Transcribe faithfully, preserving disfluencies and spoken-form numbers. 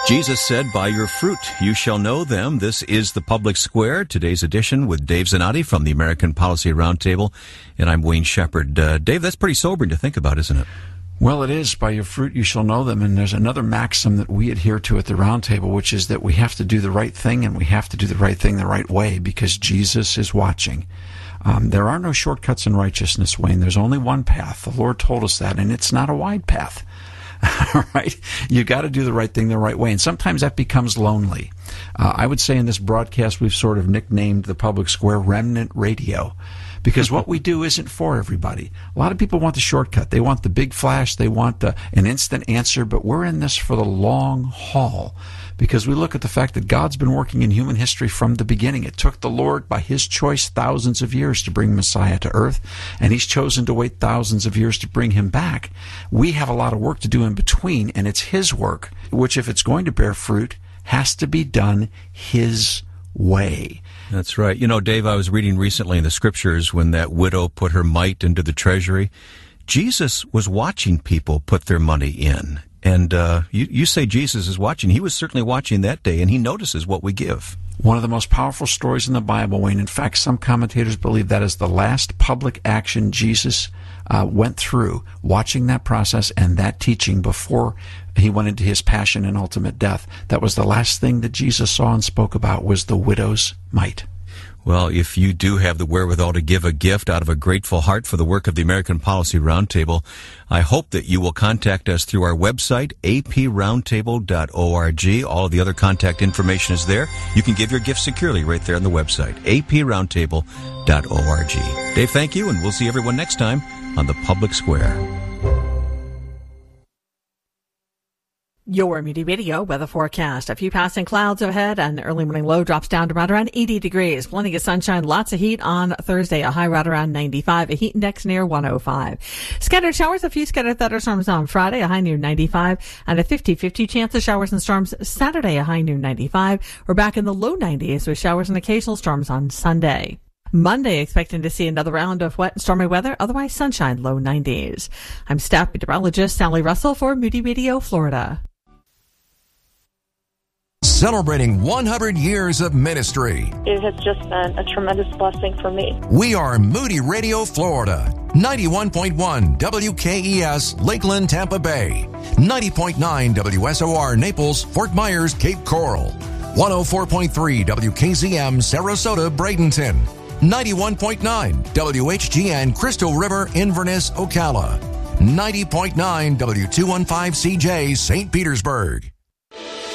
Jesus said, by your fruit you shall know them. This is the Public Square, today's edition with Dave Zanotti from the American Policy Roundtable, and I'm Wayne Shepherd. Uh, Dave, that's pretty sobering to think about, isn't it? Well, it is. By your fruit you shall know them. And there's another maxim that we adhere to at the Roundtable, which is that we have to do the right thing, and we have to do the right thing the right way because Jesus is watching. Um, there are no shortcuts in righteousness, Wayne. There's only one path. The Lord told us that, and it's not a wide path. All right? You got to do the right thing the right way, and sometimes that becomes lonely. Uh, I would say in this broadcast we've sort of nicknamed the Public Square Remnant Radio, because what we do isn't for everybody. A lot of people want the shortcut. They want the big flash. They want the, an instant answer, but we're in this for the long haul, because we look at the fact that God's been working in human history from the beginning. It took the Lord, by His choice, thousands of years to bring Messiah to earth, and He's chosen to wait thousands of years to bring Him back. We have a lot of work to do in between, and it's His work, which, if it's going to bear fruit, has to be done His way. That's right. You know, Dave, I was reading recently in the Scriptures when that widow put her mite into the treasury. Jesus was watching people put their money in. And uh, you, you say Jesus is watching. He was certainly watching that day, and He notices what we give. One of the most powerful stories in the Bible, Wayne. In fact, some commentators believe that is the last public action Jesus uh, went through, watching that process and that teaching before He went into His passion and ultimate death. That was the last thing that Jesus saw and spoke about, was the widow's mite. Well, if you do have the wherewithal to give a gift out of a grateful heart for the work of the American Policy Roundtable, I hope that you will contact us through our website, a p roundtable dot org. All of the other contact information is there. You can give your gift securely right there on the website, a p roundtable dot org. Dave, thank you, and we'll see everyone next time on the Public Square. Your Moody Radio weather forecast. A few passing clouds ahead, and the early morning low drops down to right around eighty degrees. Plenty of sunshine, lots of heat on Thursday. A high right around ninety-five. A heat index near one oh five. Scattered showers, a few scattered thunderstorms on Friday. A high near ninety-five. And a fifty-fifty chance of showers and storms Saturday. A high near ninety-five. We're back in the low nineties with showers and occasional storms on Sunday. Monday, expecting to see another round of wet and stormy weather, otherwise sunshine, low nineties. I'm staff meteorologist Sally Russell for Moody Radio, Florida. Celebrating one hundred years of ministry. It has just been a tremendous blessing for me. We are Moody Radio, Florida. ninety-one point one W K E S, Lakeland, Tampa Bay. ninety point nine W S O R, Naples, Fort Myers, Cape Coral. one oh four point three W K Z M, Sarasota, Bradenton. ninety-one point nine W H G N, Crystal River, Inverness, Ocala. ninety point nine W two fifteen C J, Saint Petersburg.